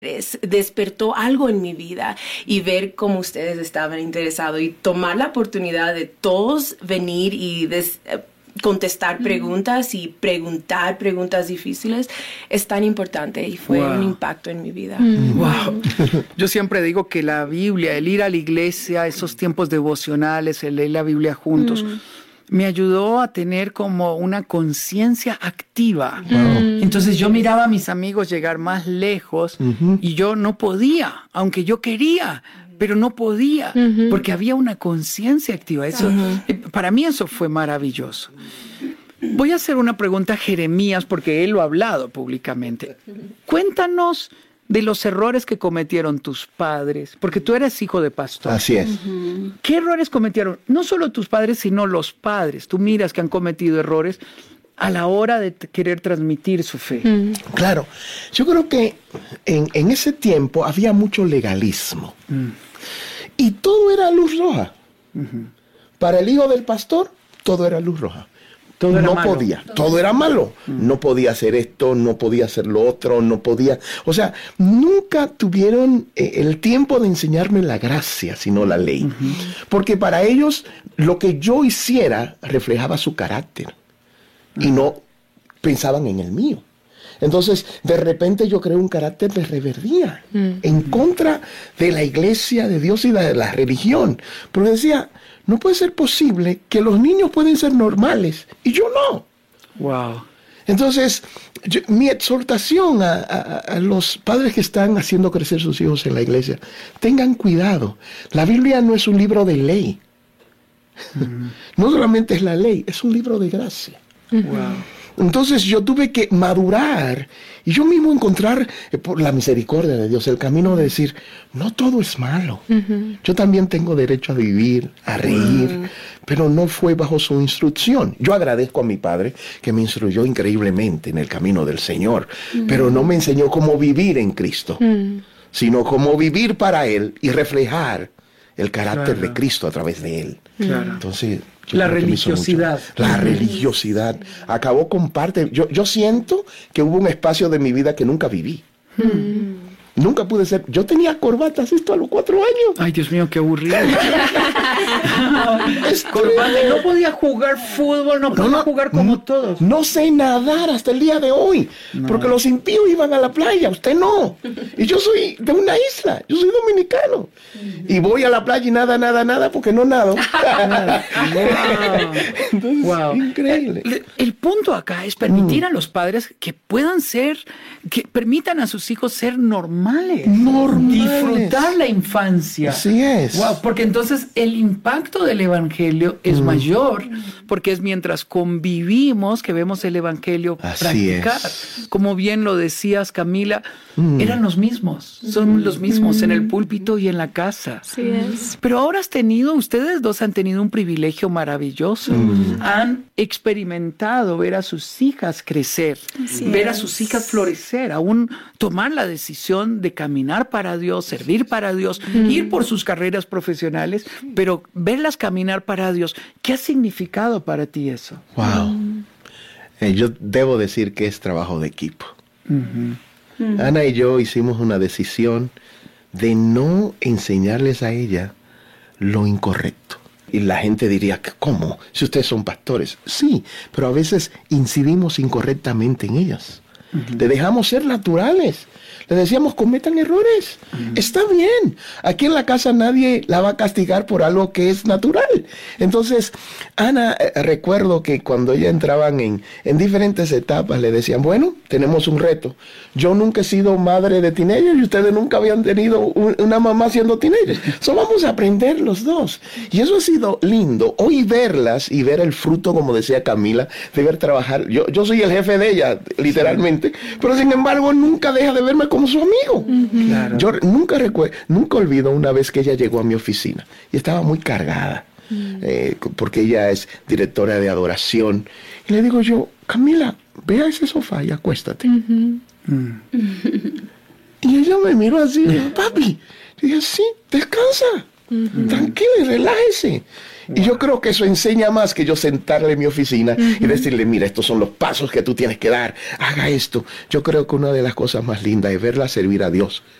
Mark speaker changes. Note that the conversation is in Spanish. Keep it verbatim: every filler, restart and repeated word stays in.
Speaker 1: despertó algo en mi vida y ver cómo ustedes estaban interesados y tomar la oportunidad de todos venir y des, contestar mm. preguntas y preguntar preguntas difíciles es tan importante y fue wow. un impacto en mi vida.
Speaker 2: Mm. Wow. Yo siempre digo que la Biblia, el ir a la iglesia, esos tiempos devocionales, el leer la Biblia juntos, mm. me ayudó a tener como una conciencia activa. Wow. Entonces yo miraba a mis amigos llegar más lejos uh-huh. y yo no podía, aunque yo quería, pero no podía, uh-huh. porque había una conciencia activa. Eso, uh-huh. para mí eso fue maravilloso. Voy a hacer una pregunta a Jeremías, porque él lo ha hablado públicamente. Cuéntanos de los errores que cometieron tus padres, porque tú eres hijo de pastor.
Speaker 3: Así es.
Speaker 2: Uh-huh. ¿Qué errores cometieron? No solo tus padres, sino los padres. Tú miras que han cometido errores a la hora de t- querer transmitir su fe.
Speaker 3: Uh-huh. Claro. Yo creo que en, en ese tiempo había mucho legalismo. Uh-huh. Y todo era luz roja. Uh-huh. Para el hijo del pastor, todo era luz roja.
Speaker 2: Todo era
Speaker 3: no
Speaker 2: malo.
Speaker 3: podía, todo era malo. Mm. No podía hacer esto, no podía hacer lo otro, no podía... O sea, nunca tuvieron eh, el tiempo de enseñarme la gracia, sino la ley. Uh-huh. Porque para ellos, lo que yo hiciera reflejaba su carácter. Uh-huh. Y no pensaban en el mío. Entonces, de repente yo creé un carácter de rebeldía uh-huh. en contra de la iglesia, de Dios y de la religión. Porque decía... No puede ser posible que los niños pueden ser normales y yo no.
Speaker 2: Wow.
Speaker 3: Entonces, yo, mi exhortación a, a, a los padres que están haciendo crecer sus hijos en la iglesia, tengan cuidado. La Biblia no es un libro de ley. Mm. No solamente es la ley, es un libro de gracia.
Speaker 2: Wow.
Speaker 3: Entonces yo tuve que madurar y yo mismo encontrar, eh, por la misericordia de Dios, el camino de decir, no todo es malo. Uh-huh. Yo también tengo derecho a vivir, a reír, uh-huh. pero no fue bajo su instrucción. Yo agradezco a mi padre que me instruyó increíblemente en el camino del Señor, uh-huh. pero no me enseñó cómo vivir en Cristo, uh-huh. sino cómo vivir para Él y reflejar el carácter claro. de Cristo a través de Él.
Speaker 2: Claro.
Speaker 3: Entonces...
Speaker 2: La religiosidad.
Speaker 3: La religiosidad. Acabó con parte... Yo, yo siento que hubo un espacio de mi vida que nunca viví. Hmm. Nunca pude ser... Yo tenía corbatas esto a los cuatro años.
Speaker 2: Ay, Dios mío, qué aburrido. Es corbata, no podía jugar fútbol, no podía no, no, jugar como
Speaker 3: no,
Speaker 2: todos.
Speaker 3: No sé nadar hasta el día de hoy. No. Porque los impíos iban a la playa, usted no. Y yo soy de una isla, yo soy dominicano. Y voy a la playa y nada, nada, nada, porque no nado.
Speaker 2: Wow.
Speaker 3: Entonces,
Speaker 2: wow.
Speaker 3: Increíble.
Speaker 2: El, el punto acá es permitir mm. a los padres que puedan ser, que permitan a sus hijos ser normales.
Speaker 3: Normales.
Speaker 2: Disfrutar la infancia.
Speaker 3: Así es.
Speaker 2: Wow, porque entonces el impacto del evangelio es mm. mayor, porque es mientras convivimos que vemos el evangelio
Speaker 3: Así
Speaker 2: practicar.
Speaker 3: Es.
Speaker 2: Como bien lo decías, Camila, mm. eran los mismos, son mm. los mismos en el púlpito y en la casa.
Speaker 4: Así es.
Speaker 2: Pero ahora has tenido, ustedes dos han tenido un privilegio maravilloso. Mm. Han experimentado ver a sus hijas crecer, Así ver es. a sus hijas florecer, aún tomar la decisión de caminar para Dios, servir para Dios, mm. ir por sus carreras profesionales, pero verlas caminar para Dios. ¿Qué ha significado para ti eso?
Speaker 3: Wow. Mm. Eh, yo debo decir que es trabajo de equipo. Mm-hmm. Mm. Ana y yo hicimos una decisión de no enseñarles a ella lo incorrecto. Y la gente diría, ¿cómo? Si ustedes son pastores. Sí, pero a veces incidimos incorrectamente en ellas. Uh-huh. Le dejamos ser naturales. Le decíamos, cometan errores. Uh-huh. Está bien. Aquí en la casa nadie la va a castigar por algo que es natural. Entonces, Ana, eh, recuerdo que cuando ella entraban en, en diferentes etapas, le decían, bueno, tenemos un reto. Yo nunca he sido madre de teenagers y ustedes nunca habían tenido un, una mamá siendo teenagers. So vamos a aprender los dos. Y eso ha sido lindo. Hoy verlas y ver el fruto, como decía Camila, de ver trabajar. Yo, yo soy el jefe de ella, literalmente. Pero sin embargo, nunca deja de verme como su amigo. Uh-huh. Claro. Yo nunca recuerdo, nunca olvido una vez que ella llegó a mi oficina y estaba muy cargada, uh-huh. eh, porque ella es directora de adoración. Y le digo yo, Camila, ve a ese sofá y acuéstate. Uh-huh. Uh-huh. Y ella me miró así, papi. Y dije, sí, descansa, uh-huh. tranquila y relájese. Wow. Y yo creo que eso enseña más que yo sentarle en mi oficina uh-huh. y decirle, mira, estos son los pasos que tú tienes que dar, haga esto. Yo creo que una de las cosas más lindas es verla servir a Dios